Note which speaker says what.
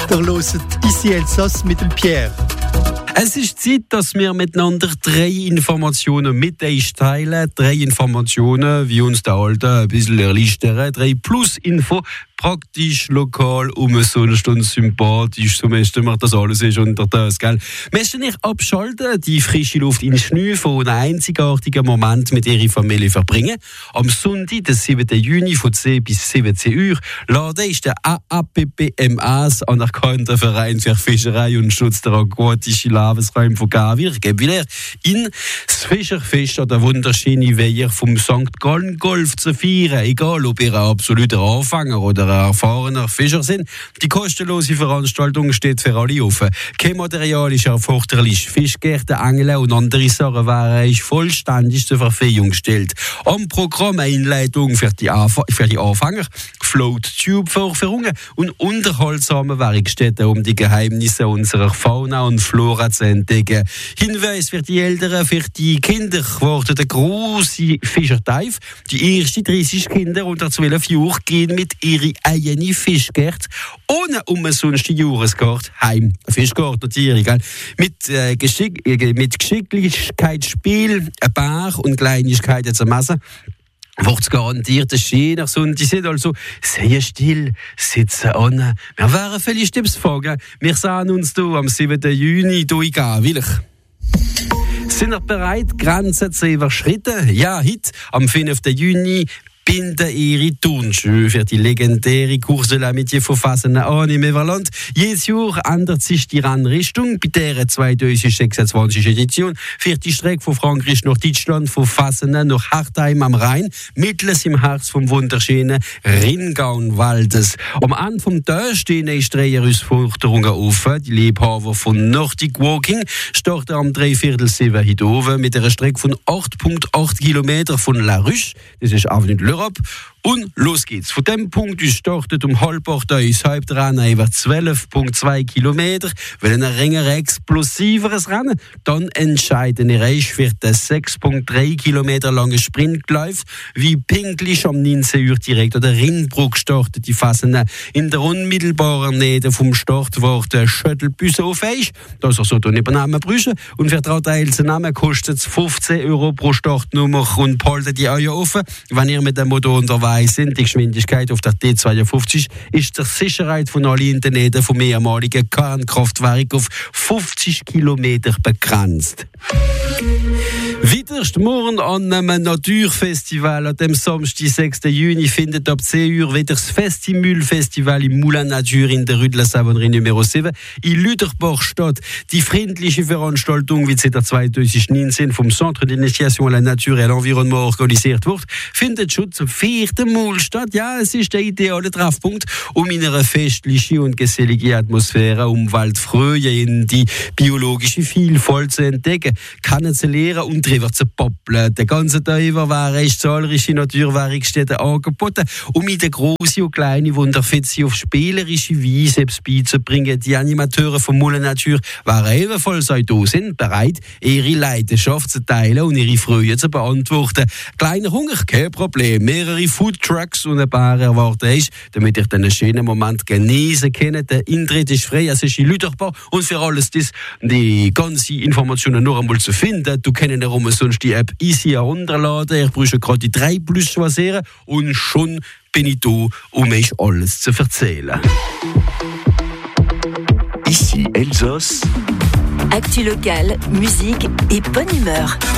Speaker 1: Ihr hört «Ici Elsass» mit dem Pierre.
Speaker 2: Es ist Zeit, dass wir miteinander 3 Informationen mit euch teilen. 3 Informationen, wie uns der Alte ein bisschen erleichtern. 3 Plus-Info, praktisch, lokal, umsonst und sympathisch. So möchten wir das alles ist unter das, gell? Möchten nicht abschalten, die frische Luft in Schnüffeln und einen einzigartigen Moment mit ihrer Familie verbringen. Am Sonntag, den 7. Juni von 10 bis 17 Uhr, lade ich den AAPPMAs, anerkannter Verein für Fischerei und Schutz der aquatischen Lebensräume von Gavir, in das Fischerfest an der wunderschönen Weiher vom St. Gallen Golf zu feiern. Egal, ob ihr ein absoluter Anfänger oder ein erfahrener Fischer sind. Die kostenlose Veranstaltung steht für alle offen. Kein Material ist erforderlich. Fischgärten, Angeln und andere Sachen wären vollständig zur Verfügung gestellt. Am Programm eine Einleitung für die Anfänger, Float Tube Vorführungen und unterhaltsame Werkstätten, um die Geheimnisse unserer Fauna und Flora zu entdecken. Hinweis für die Eltern, für die Kinder wartet der große Fischerteif. Die ersten 30 Kinder unter 12 Jahren gehen mit ihrer eigenen Fischgärte ohne umsonst die Jahreskarte heim. Fischgarte natürlich, gell? Mit Geschicklichkeitsspiel, ein Bär und Kleinigkeiten zu messen. Wird's garantiert ein schöner Sonntag. Die sind also sehr still, sitzen an. Wir wären vielleicht Tipps fragen. Wir sehen uns hier am 7. Juni hier in Gawil. Sind ihr bereit, Grenzen zu überschreiten? Ja, heute, am 5. Juni, binden ihre Turnschuhe für die legendäre Course de l'Amitié von Fasnacht an im Everland. Jedes Jahr ändert sich die Rennrichtung. Bei der 2026 Edition führt die Strecke von Frankreich nach Deutschland, von Fasnacht nach Hartheim am Rhein, mittels im Herz vom wunderschönen Rhingaunwaldes. Am Ende vom Tag stehen die Herausforderungen offen. Die Liebhaber von Nordic Walking starten am 6:45 heute oben mit einer Strecke von 8,8 Kilometer von La Ruche. Das ist Avenue de l'Europe. Und los geht's. Von dem Punkt aus startet um 7:30 das Hauptrennen über 12,2 Kilometer. Weil ein länger explosiveres Rennen, dann entscheiden ich für den 6,3 Kilometer langen Sprintlauf. Wie pünktlich am 19 Uhr direkt an der Ringbruck startet die Fasnacht. In der unmittelbaren Nähe vom Start wird der Shuttlebus aufhängig. Das ist so der Übernahme brüchen. Und für den Teilzunehmen kostet es 15 € pro Startnummer und behaltet die Eier offen. Wenn ihr mit dem Motor unterwegs sind, die Geschwindigkeit auf der T52 ist zur Sicherheit von allen Interneten vom ehemaligen Kernkraftwerk auf 50 Kilometer begrenzt. Weiterst morgen an einem Naturfestival. An dem Samstag, 6. Juni, findet ab 10 Uhr wieder das Festimul-Festival im Moulin Nature in der Rue de la Savonnerie Numero 7 in Lüderbach statt. Die friedliche Veranstaltung, wie seit 2019 vom Centre d'Initiation à la Nature et à l'Environnement organisiert wird, findet schon zum 4. Mal statt. Ja, es ist der ideale Treffpunkt, um in einer festlichen und geselligen Atmosphäre Umweltfreude in die biologische Vielfalt zu entdecken, kennenzulernen und drüber zu poppeln. Den ganzen Tag über waren zahlreiche Naturwerkstätten angeboten, um mit den grossen und kleinen Wunderfetzen auf spielerische Weise beizubringen. Die Animateure vom Moulin Nature waren ebenfalls auch da, sind bereit, ihre Leidenschaft zu teilen und ihre Freude zu beantworten. Kleiner Hunger, kein Problem. Mehrere Foodtrucks und ein paar erwarten euch, damit ihr den schönen Moment genießen könnt. Der Eintritt ist frei, es ist in Lüderbach. Und für alles das, die ganzen Informationen noch einmal zu finden, du kennst darum sonst die App easy herunterladen. Ich brauche gerade die 3 Plus choisieren und schon bin ich da, um euch alles zu erzählen.
Speaker 3: Ici Elsass.
Speaker 4: Actu locale, musique et bonne humeur.